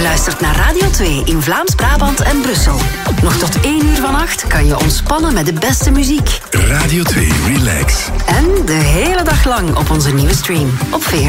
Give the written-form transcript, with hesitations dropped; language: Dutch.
luistert naar Radio 2 in Vlaams-Brabant en Brussel. Nog tot 1 uur vannacht kan je ontspannen met de beste muziek. Radio 2 Relax. En de hele dag lang op onze nieuwe stream op VRT.